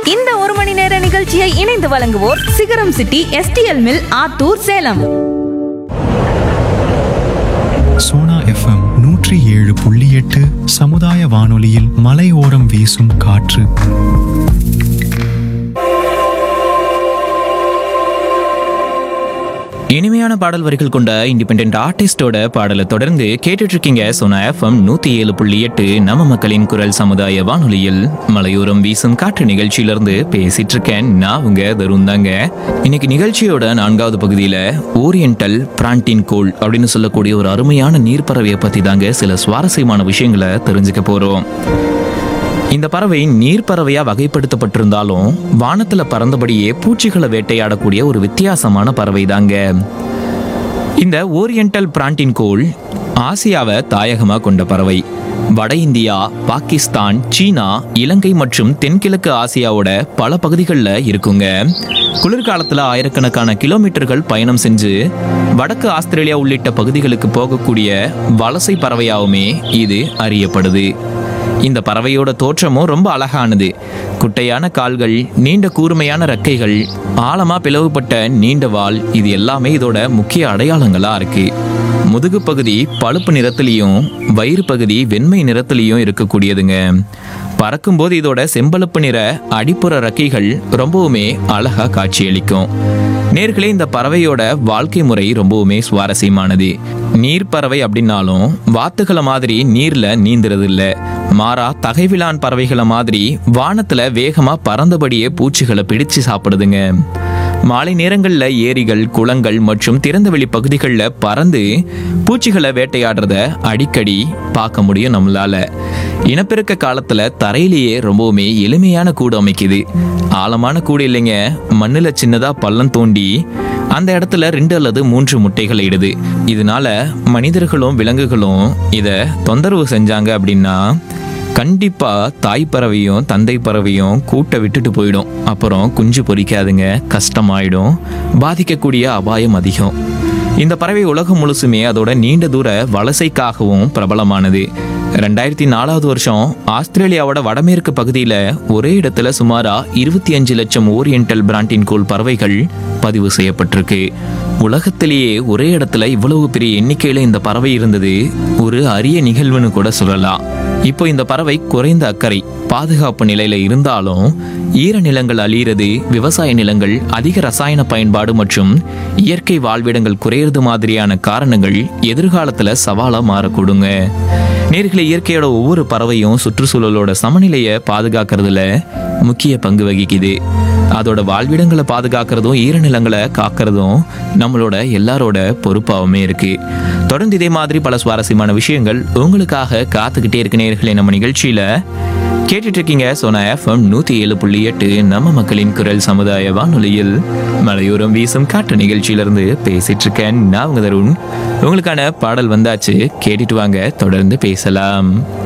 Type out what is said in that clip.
இந்த 1 மணி நேர நிகழ்ச்சியை இணைந்து வழங்குவோர் சிகரம் city STL mill Attur Salem. Sona FM 107.8 சமுதாய வானொலியில் மலையோரம் வீசும் காற்று. இனிமையான பாடல் வரிகள் கொண்ட இண்டிபெண்டன்ட் ஆர்டிஸ்டோட பாடலை தொடர்ந்து கேட்டுட்டு இருக்கீங்க. சோனா எஃப்எம் 107.8 நம்ம மக்களின் குரல் சமுதாய வானொலியில் மலையோரம் வீசும் காற்று நிகழ்ச்சியிலிருந்து பேசிட்டு இருக்கேன். நான் உங்க தருண் தாங்க. இன்னைக்கு நிகழ்ச்சியோட 4வது பகுதியில ஓரியன்டல் பிரான்டின் கோல் அப்படின்னு சொல்லக்கூடிய ஒரு அருமையான நீர்ப்பறவையை பத்தி தாங்க சில சுவாரஸ்யமான விஷயங்களை தெரிஞ்சுக்க போறோம். இந்த பறவை நீர்ப்பறவையா வகைப்படுத்தப்பட்டிருந்தாலும் வானத்துல பறந்தபடியே பூச்சிகளை வேட்டையாடக்கூடிய ஒரு வித்தியாசமான பறவை தாங்க. இந்த ஓரியன்டல் பிரான்டின் கோல் ஆசியாவை தாயகமா கொண்ட பறவை. வட இந்தியா, பாகிஸ்தான், சீனா, இலங்கை மற்றும் தென்கிழக்கு ஆசியாவோட பல பகுதிகளில் இருக்குங்க. குளிர்காலத்தில் ஆயிரக்கணக்கான கிலோமீட்டர்கள் பயணம் செஞ்சு வடக்கு ஆஸ்திரேலியா உள்ளிட்ட பகுதிகளுக்கு போகக்கூடிய வலசை பறவையாகவுமே இது அறியப்படுது. இந்த பறவையோட தோற்றமும் ரொம்ப அழகானது. குட்டையான கால்கள், நீண்ட கூர்மையான ரெக்கைகள், ஆழமா பிளவுபட்ட நீண்ட வால், இது எல்லாமே இதோட முக்கிய அடையாளங்களா இருக்கு. முதுகு பகுதி பழுப்பு நிறத்திலையும் வயிறு பகுதி வெண்மை நிறத்திலையும் இருக்கக்கூடியதுங்க. பறக்கும்போது இதோட செம்பழுப்பு நிற அடிப்புற ரெக்கைகள் ரொம்பவுமே அழகா காட்சியளிக்கும். நேர்களே, இந்த பறவையோட வாழ்க்கை முறை ரொம்பவுமே சுவாரஸ்யமானது. நீர்ப்பறவை அப்படின்னாலும் வாத்துகளை மாதிரி நீர்ல நீந்துறது இல்ல. மாறா தகைவிலான் பறவைகளை மாதிரி வானத்துல வேகமா பறந்தபடியே பூச்சிகளை பிடிச்சு சாப்பிடுதுங்க. மாலை நேரங்களில் ஏரிகள், குளங்கள் மற்றும் திறந்தவெளி பகுதிகளில் பறந்து பூச்சிகளை வேட்டையாடுறத அடிக்கடி பார்க்க முடியும் நம்மளால. இனப்பெருக்க காலத்துல தரையிலேயே ரொம்பவுமே எளிமையான கூடு அமைக்குது. ஆழமான கூடு இல்லைங்க, மண்ணுல சின்னதா பள்ளம் தோண்டி அந்த இடத்துல 2 அல்லது 3 முட்டைகளை இடுது. இதனால மனிதர்களும் விலங்குகளும் இதை தொந்தரவு செஞ்சாங்க அப்படின்னா கண்டிப்பா தாய் பறவையும் தந்தை பறவையும் கூட்டை விட்டுட்டு போயிடும். அப்புறம் குஞ்சு பொரிக்காதுங்க, கஷ்டமாயிடும், பாதிக்கக்கூடிய அபாயம் அதிகம். இந்த பறவை உலகம் முழுசுமே அதோட நீண்ட தூர வலசைக்காகவும் பிரபலமானது. 2004 வருஷம் ஆஸ்திரேலியாவோட வடமேற்கு பகுதியில் ஒரே இடத்துல சுமாரா 25 லட்சம் ஓரியன்டல் பிரான்டின் கோல் பறவைகள் பதிவு செய்யப்பட்டிருக்கு. உலகத்திலேயே ஒரே இடத்துல இவ்வளவு பெரிய எண்ணிக்கையில இந்த பறவை இருந்தது ஒரு அரிய நிகழ்வுன்னு கூட சொல்லலாம். இப்போ இந்த பறவை குறைந்த அக்கறை, பாதுகாப்பு நிலையில இருந்தாலும் ஈரநிலங்கள் அழியிறது, விவசாய நிலங்கள், அதிக ரசாயன பயன்பாடு மற்றும் இயற்கை வாழ்விடங்கள் குறையிறது மாதிரியான காரணங்கள் எதிர்காலத்துல சவாலா மாறக்கூடுங்க. நேர்களை இயற்கையோட ஒவ்வொரு பறவையும் சுற்றுச்சூழலோட சமநிலையை பாதுகாக்கிறதுல முக்கிய பங்கு வகிக்குது. அதோட வாழ்விடங்களை பாதுகாக்கிறதும் ஈரநிலங்களை காக்கிறதும் நம்மளோட எல்லாரோட பொறுப்பாகவுமே இருக்கு. தொடர்ந்து இதே மாதிரி பல சுவாரஸ்யமான விஷயங்கள் உங்களுக்காக காத்துக்கிட்டே இருக்கு நேயர்களே. நம்ம நிகழ்ச்சியில கேட்டுட்டு இருக்கீங்க சோனா எஃப்எம் 107.8 நம்ம மக்களின் குரல் சமுதாய வானொலியில் மலையோரம் வீசும் காற்று நிகழ்ச்சியிலிருந்து பேசிட்டு இருக்கேன். நான் உங்க தருண். உங்களுக்கான பாடல் வந்தாச்சு, கேட்டுட்டு வாங்க, தொடர்ந்து பேசலாம்.